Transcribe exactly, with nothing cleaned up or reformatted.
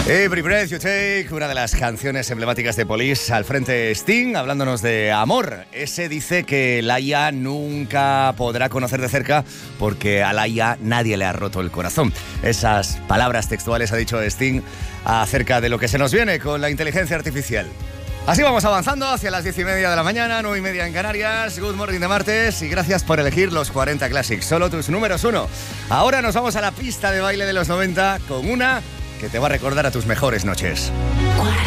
Every Breath You Take, una de las canciones emblemáticas de Police. Al frente Sting, hablándonos de amor. Ese dice que Laia nunca podrá conocer de cerca porque a Laia nadie le ha roto el corazón. Esas palabras textuales ha dicho Sting acerca de lo que se nos viene con la inteligencia artificial. Así vamos avanzando hacia las diez y media de la mañana, nueve y media en Canarias. Good morning de martes y gracias por elegir los cuarenta Classics, solo tus números uno. Ahora nos vamos a la pista de baile de los noventa con una que te va a recordar a tus mejores noches.